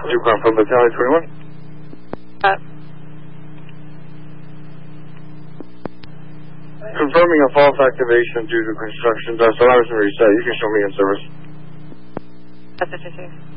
Yukon from Battalion 21. Confirming a false activation due to construction dust. Allow us to reset. You can show me in service. That's what you see.